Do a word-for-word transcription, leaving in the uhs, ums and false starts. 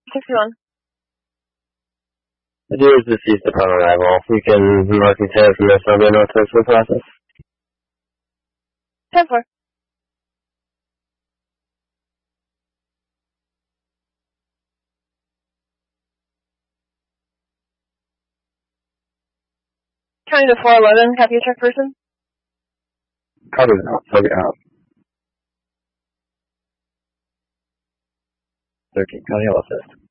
sixty-one. The deer is deceased upon arrival. We can mark exam from this. I'll be no to the process. ten four. County to four eleven, copy a check person. Copy that. Copy out. thirteen, County Office.